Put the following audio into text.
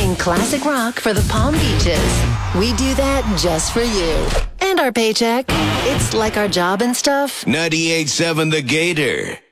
playing classic rock for the Palm Beaches. We do that just for you. And our paycheck. It's like our job and stuff. 98.7 The Gator.